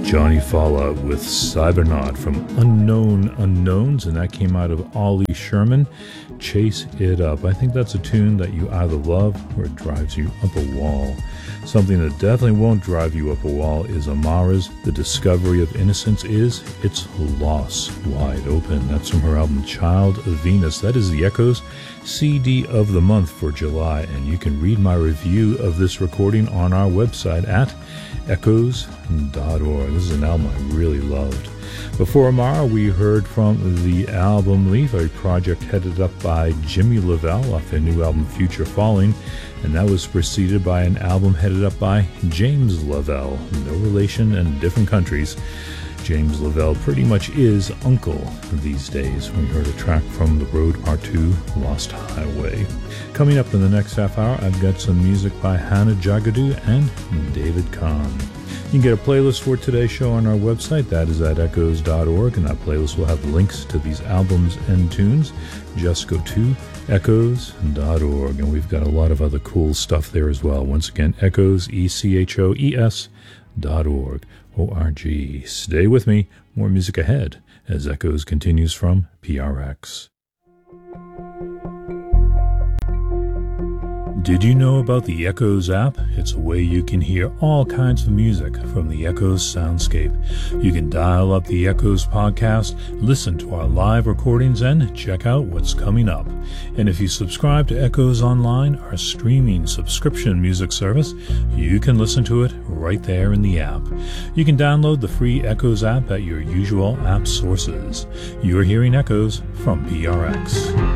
Johnny Fallout with Cybernaut from Unknown Unknowns, and that came out of Ollie Sherman. Chase It Up. I think that's a tune that you either love or it drives you up a wall. Something that definitely won't drive you up a wall is Amara's The Discovery of Innocence is Its Loss Wide Open. That's from her album Child of Venus. That is the Echoes CD of the month for July, and you can read my review of this recording on our website at echoes.org. This is an album I really loved. Before Amara, we heard from the album Leaf, a project headed up by Jimmy Lavelle off their new album Future Falling, and that was preceded by an album headed up by James Lavelle, no relation and different countries. James Lavelle pretty much is uncle these days. We heard a track from The Road Part 2, Lost Highway. Coming up in the next half hour, I've got some music by Hannah Jagadu and David Kahn. You can get a playlist for today's show on our website. That is at echoes.org, and that playlist will have links to these albums and tunes. Just go to echoes.org, and we've got a lot of other cool stuff there as well. Once again, echoes, echoes.org. O-R-G. Stay with me. More music ahead as Echoes continues from PRX. Did you know about the Echoes app? It's a way you can hear all kinds of music from the Echoes soundscape. You can dial up the Echoes podcast, listen to our live recordings, and check out what's coming up. And if you subscribe to Echoes Online, our streaming subscription music service, you can listen to it right there in the app. You can download the free Echoes app at your usual app sources. You're hearing Echoes from PRX.